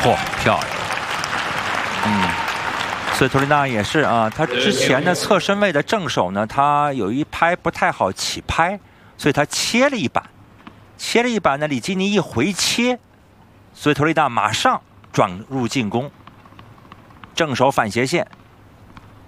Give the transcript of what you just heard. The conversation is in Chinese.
嚯，漂亮！ 所以托丽娜也是啊，他之前的侧身位的正手呢，他有一拍不太好起拍，所以他切了一板，呢，里基尼一回切，所以托丽娜马上转入进攻，正手反斜线。